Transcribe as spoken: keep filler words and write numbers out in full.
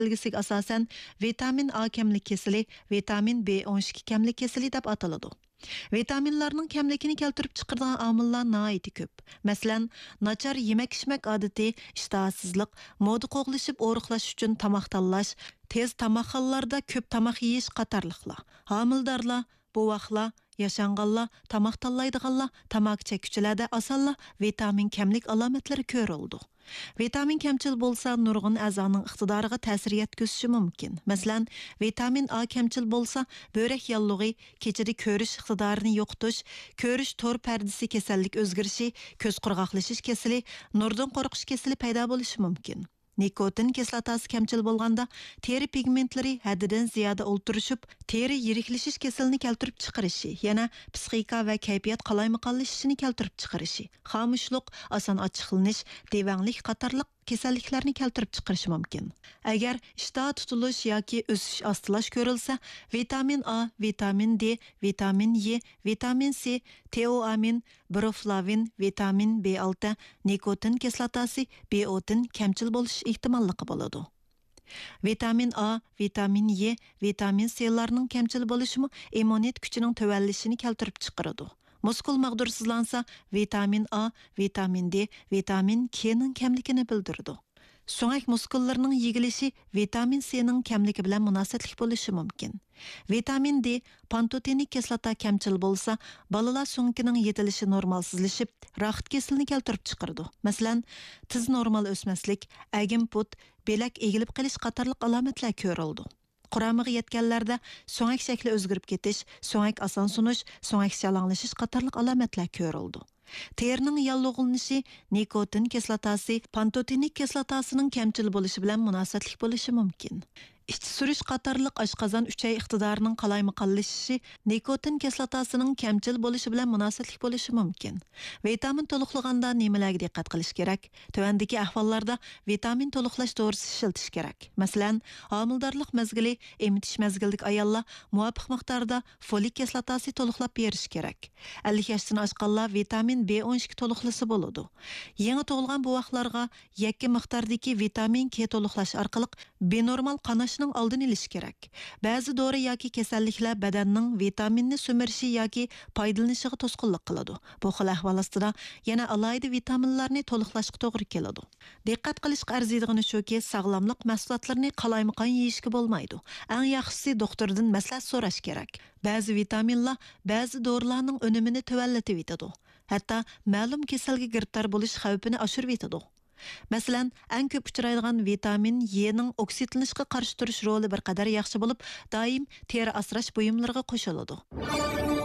belgisiga asosan vitamin A kamlik kesili, vitamin B o'n ikki kamlik kesili deb ataladi. Vitaminlarning kamligini keltirib chiqaradigan omillar nihoyatda ko'p. Masalan, nachar yemak-ichmak odati, ishtahtsizlik, moda qo'g'lishib o'riqlash uchun tomoq tanlash, tez tomoqxonalarda ko'p tomoq yeyish qatorliqlar. Homildorlar, buvaqlar, yashanganlar, tomoq tanlaydiganlar, tamaki chekuvchilarda osonla vitamin kamlik alomatlari ko'rildi. Vitamin kamchil bo'lsa, nurg'un a'zoning iqtidoriga ta'sir yetkazishi mumkin. Masalan, vitamin A kamchil bo'lsa, böbrek yallig'i, kechada ko'rish iqtidorini yo'qotish, ko'rish to'r pardasi kasallik o'zgarishi, ko'z qurg'oqlashish kasali, nurdan qo'rqish kasali paydo bo'lishi mumkin. Nikotin kislotasi kamchil bo'lganda, teri pigmentlari haddidan ziyoda o'ltirishib, teri yiriklashish kasalini keltirib chiqarishi, yana psixika va kayfiyat qalaymaqonlashishini keltirib chiqarishi, xomushlik, oson ochiqlanish, devanglik qatorliq kasalliklarni keltirib chiqarishi mumkin. Agar ishtah tutilish yoki o'sish ostilash ko'rilsa, vitamin A, vitamin D, vitamin E, vitamin C, teoamin, broflavin, vitamin B olti, nikotin kislotasi, biotin kamchil bo'lish ehtimolligi bo'ladi. Vitamin A, vitamin E, vitamin C'larning kamchil bo'lishimi immunitet kuchining tuvallishini keltirib chiqaradi. Muskul mag'dursizlansa, vitamin A, vitamin D, vitamin K'ning kamligini bildiradi. So'ngak muskullarining yigilishi vitamin C'ning kamligi bilan munosabatli bo'lishi mumkin. Vitamin D, pantotenik kislota kamchil bo'lsa, bolalar so'ngining yetilishi normalsizlashib, raxit kasalini keltirib chiqaradi. Masalan, tiz normal o'smaslik, agim put, belak egilib qolish qatorliq alomatlar ko'rildi. Quramiga yetganlarda so'ngak shakli o'zgarib ketish, so'ngak oson sunish, so'ngak shalanglashish qatorliq alomatlar ko'rildi. Terining yallig'lanishi, nikotin kislotasi, pantotenik kislotasining kamchil bo'lishi bilan munosabatli bo'lishi mumkin. Ichki surish qatorliq oshqozon uchay iqtidorining qalaymaqonlashishi, nikotin kislotasining kamchil bo'lishi bilan munosabatli bo'lishi mumkin. Vitamin to'liqlaganda nimalarga diqqat qilish kerak? Tuvandagi ahvollarda vitamin to'liqlash to'g'risi ishiltish kerak. Masalan, homildorlik mezgili, emitish mezgilidagi ayollar muvofiq miqdorda folik kislotasi to'liqlab berish kerak. ellik yoshdan oshganlar vitamin B o'n ikki to'liqlasa bo'ladi. Yangi tug'ilgan buvaqlarga yakka miqdordagi vitamin K to'liqlash orqali benormal qanashning oldini olish kerak. Ba'zi dori yoki kasalliklar badanning vitaminni so'mirishi yoki foydalanishiga to'sqinlik qiladi. Bu xil ahvol ostida yana alohida vitaminlarni to'liqlashga to'g'ri keladi. Diqqat qilishga arziydigani shuki, sog'lomlik mahsulotlarini qalaymaqon yeyishga bo'lmaydi. Eng yaxshisi doktordan maslahat so'rash kerak. Ba'zi vitaminlar ba'zi dorilarning unumini tuvallatib yetadi. Hatto ma'lum kasalga giriftor bo'lish xavfini oshirib yetadi. Masalan, eng ko'p uchraydigan vitamin E ning oksidlanishga qarshi turish roli bir qadar yaxshi bo'lib, doim teri asrash buyumlariga qo'shiladi.